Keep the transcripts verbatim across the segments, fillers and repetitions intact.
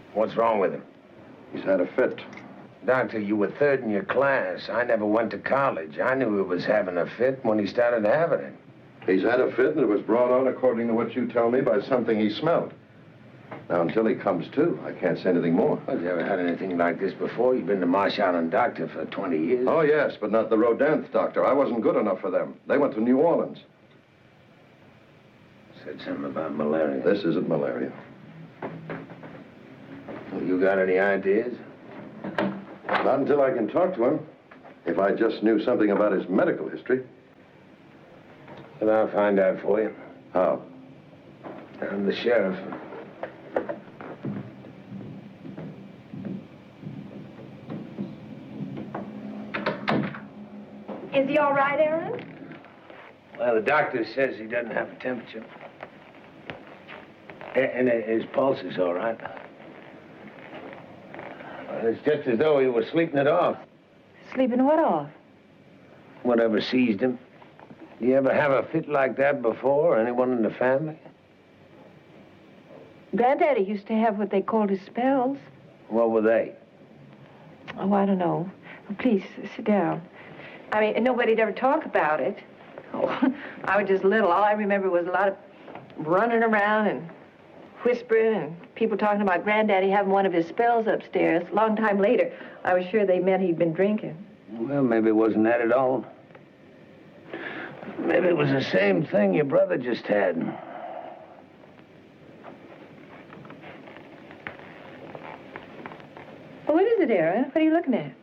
What's wrong with him? He's had a fit. Doctor, you were third in your class. I never went to college. I knew he was having a fit when he started having it. He's had a fit, and it was brought on, according to what you tell me, by something he smelled. Now, until he comes to, I can't say anything more. Well, you ever had anything like this before? You've been the Marsh Island doctor for twenty years. Oh, yes, but not the Rodin doctor. I wasn't good enough for them. They went to New Orleans. Said something about malaria. This isn't malaria. Well, you got any ideas? Not until I can talk to him. If I just knew something about his medical history. Well, I'll find out for you. How? I'm the sheriff. Is he all right, Aaron? Well, the doctor says he doesn't have a temperature. And his pulse is all right. Well, it's just as though he was sleeping it off. Sleeping what off? Whatever seized him. You ever have a fit like that before? Anyone in the family? Granddaddy used to have what they called his spells. What were they? Oh, I don't know. Please, sit down. I mean, nobody'd ever talk about it. Oh, I was just little. All I remember was a lot of running around and whispering and people talking about Granddaddy having one of his spells upstairs. A long time later, I was sure they meant he'd been drinking. Well, maybe it wasn't that at all. Maybe it was the same thing your brother just had. Well, what is it, Aaron? What are you looking at?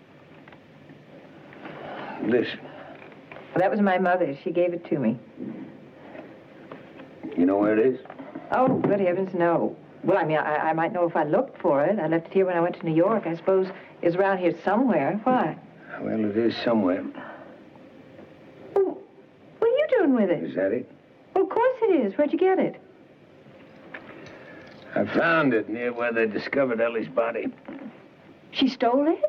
Listen. Well, that was my mother. She gave it to me. You know where it is? Oh, good heavens, no. Well, I mean, I, I might know if I looked for it. I left it here when I went to New York. I suppose it's around here somewhere. Why? Well, it is somewhere. Well, what are you doing with it? Is that it? Well, of course it is. Where'd you get it? I found it near where they discovered Ellie's body. She stole it?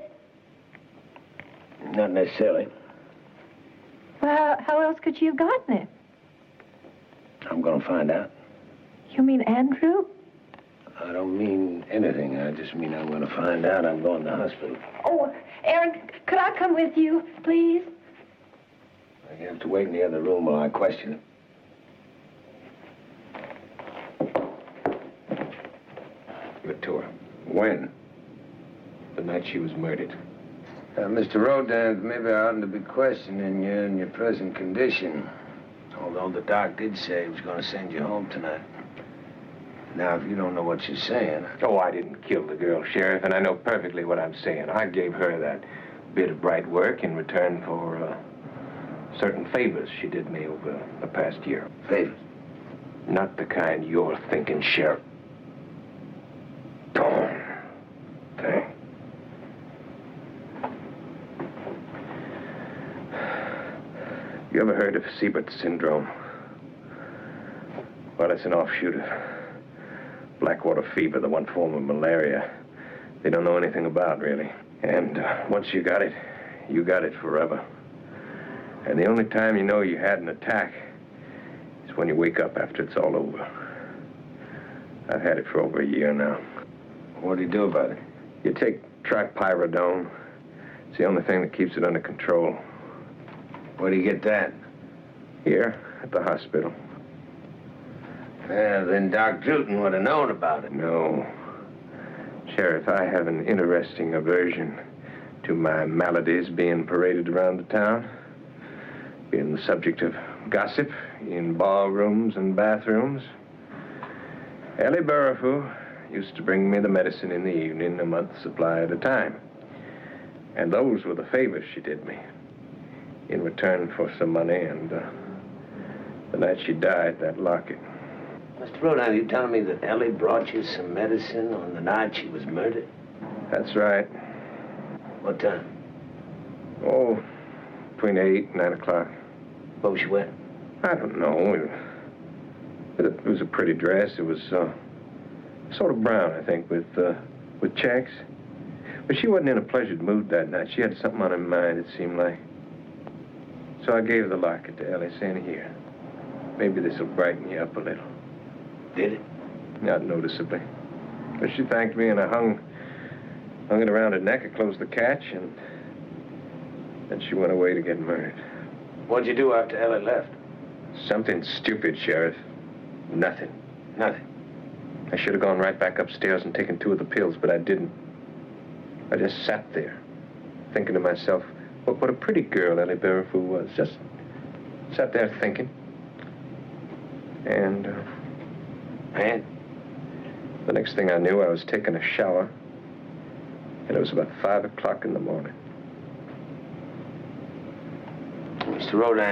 Not necessarily. Well, how, how else could she have gotten it? I'm gonna find out. You mean Andrew? I don't mean anything. I just mean I'm gonna find out. I'm going to the hospital. Oh, Aaron, could I come with you, please? You have to wait in the other room while I question him. Give it to her. When? The night she was murdered. Uh, Mister Rodin, maybe I oughtn't to be questioning you in your present condition. Although the doc did say he was going to send you home tonight. Now, if you don't know what you're saying... Oh, I didn't kill the girl, Sheriff, and I know perfectly what I'm saying. I gave her that bit of bright work in return for uh, certain favors she did me over the past year. Favors? Not the kind you're thinking, Sheriff. Go on. Thanks. You ever heard of Siebert syndrome? Well, it's an offshoot of Blackwater fever, the one form of malaria they don't know anything about, really. And uh, once you got it, you got it forever. And the only time you know you had an attack is when you wake up after it's all over. I've had it for over a year now. What do you do about it? You take tripyridone. It's the only thing that keeps it under control. Where do you get that? Here, at the hospital. Well, then Doc Drewton would have known about it. No. Sheriff, I have an interesting aversion to my maladies being paraded around the town, being the subject of gossip in ballrooms and bathrooms. Ellie Burrifu used to bring me the medicine in the evening, a month's supply at a time. And those were the favors she did me, in return for some money, and uh, the night she died, that locket. Mister Rodin, are you telling me that Ellie brought you some medicine on the night she was murdered? That's right. What time? Oh, between eight and nine o'clock. What was she wearing? I don't know. It, it was a pretty dress. It was uh, sort of brown, I think, with uh, with checks. But she wasn't in a pleasured mood that night. She had something on her mind, it seemed like. So I gave the locket to Ellie, saying, here, maybe this will brighten you up a little. Did it? Not noticeably. But she thanked me, and I hung, hung it around her neck. I closed the catch, and then she went away to get murdered. What'd you do after Ellie left? Something stupid, Sheriff. Nothing. Nothing. I should have gone right back upstairs and taken two of the pills, but I didn't. I just sat there, thinking to myself, what, what a pretty girl Ellie Barrafoo was. Just sat there thinking. And, uh, And? the next thing I knew, I was taking a shower, and it was about five o'clock in the morning. Mister Rodan.